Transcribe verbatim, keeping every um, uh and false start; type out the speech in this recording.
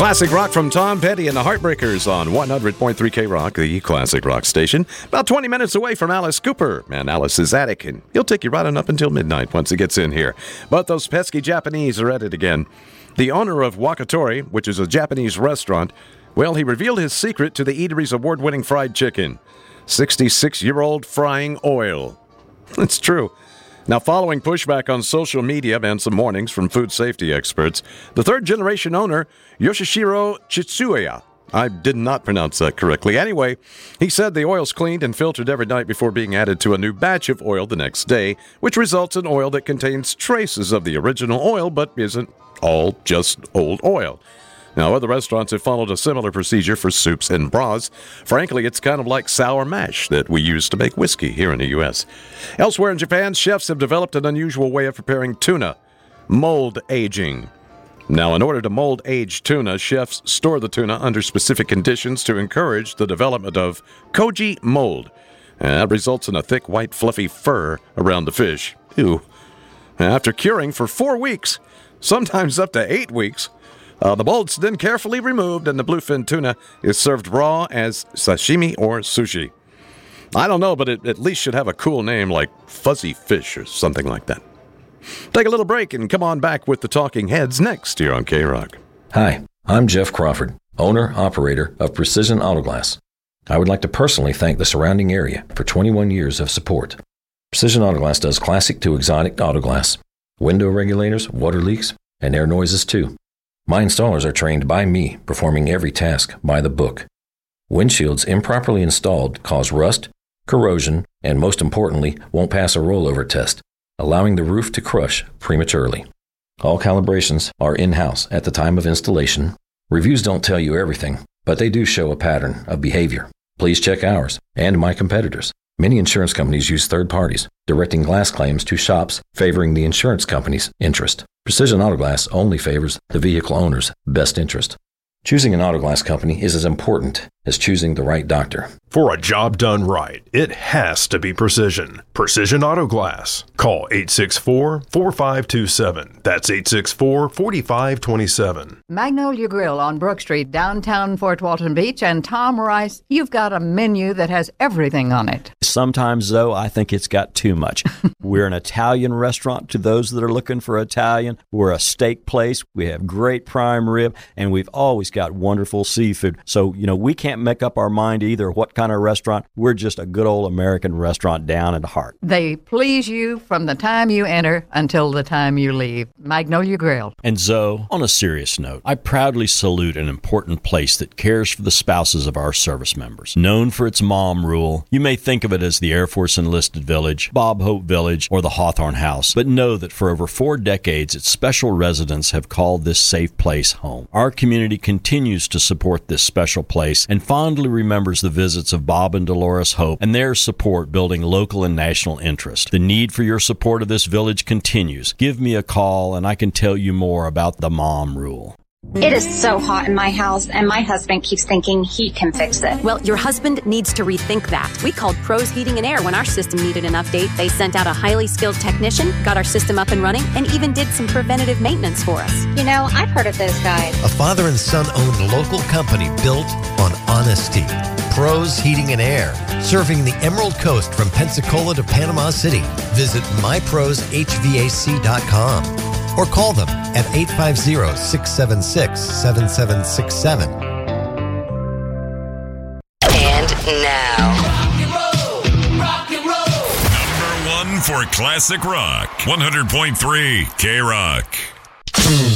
Classic rock from Tom Petty and the Heartbreakers on one hundred point three K Rock, the classic rock station. About twenty minutes away from Alice Cooper and Alice's Attic, and he'll take you right on up until midnight once he gets in here. But those pesky Japanese are at it again. The owner of Wakatori, which is a Japanese restaurant, well, he revealed his secret to the eatery's award-winning fried chicken. sixty-six-year-old frying oil. It's true. Now, following pushback on social media and some warnings from food safety experts, the third-generation owner, Yoshishiro Chitsuya, I did not pronounce that correctly. Anyway, he said the oil's cleaned and filtered every night before being added to a new batch of oil the next day, which results in oil that contains traces of the original oil but isn't all just old oil. Now, other restaurants have followed a similar procedure for soups and broths. Frankly, it's kind of like sour mash that we use to make whiskey here in the U S Elsewhere in Japan, chefs have developed an unusual way of preparing tuna, mold aging. Now, in order to mold age tuna, chefs store the tuna under specific conditions to encourage the development of koji mold. And that results in a thick, white, fluffy fur around the fish. Ew. After curing for four weeks, sometimes up to eight weeks, Uh, the mold's then carefully removed, and the bluefin tuna is served raw as sashimi or sushi. I don't know, but it at least should have a cool name like Fuzzy Fish or something like that. Take a little break and come on back with the Talking Heads next here on K-Rock. Hi, I'm Jeff Crawford, owner-operator of Precision Autoglass. I would like to personally thank the surrounding area for twenty-one years of support. Precision Autoglass does classic to exotic autoglass, window regulators, water leaks, and air noises too. My installers are trained by me, performing every task by the book. Windshields improperly installed cause rust, corrosion, and most importantly, won't pass a rollover test, allowing the roof to crush prematurely. All calibrations are in-house at the time of installation. Reviews don't tell you everything, but they do show a pattern of behavior. Please check ours and my competitors. Many insurance companies use third parties, directing glass claims to shops favoring the insurance company's interest. Precision Autoglass only favors the vehicle owner's best interest. Choosing an autoglass company is as important as choosing the right doctor. For a job done right, it has to be Precision. Precision Autoglass. Call eight six four, four five two seven. That's eight six four, four five two seven. Magnolia Grill on Brook Street, downtown Fort Walton Beach, and Tom Rice, you've got a menu that has everything on it. Sometimes, though, I think it's got too much. We're an Italian restaurant to those that are looking for Italian. We're a steak place. We have great prime rib, and we've always got wonderful seafood. So, you know, we can't make up our mind either what kind of restaurant. We're just a good old American restaurant down at heart. They please you from the time you enter until the time you leave. Magnolia Grill. And Zoe, on a serious note, I proudly salute an important place that cares for the spouses of our service members. Known for its mom rule, you may think of it as the Air Force Enlisted Village, Bob Hope Village, or the Hawthorne House, but know that for over four decades, its special residents have called this safe place home. Our community continues to support this special place and fondly remembers the visits of Bob and Dolores Hope and their support building local and national interest. The need for your support of this village continues. Give me a call and I can tell you more about the mom rule. It is so hot in my house, and my husband keeps thinking he can fix it. Well, your husband needs to rethink that. We called Pros Heating and Air when our system needed an update. They sent out a highly skilled technician, got our system up and running, and even did some preventative maintenance for us. You know, I've heard of those guys. A father and son-owned local company built on honesty. Pros Heating and Air, serving the Emerald Coast from Pensacola to Panama City. Visit my pros H V A C dot com. Or call them at eight five zero, six seven six, seven seven six seven. And now. Rock and roll, rock and roll. Number one for classic rock. one hundred point three K-Rock.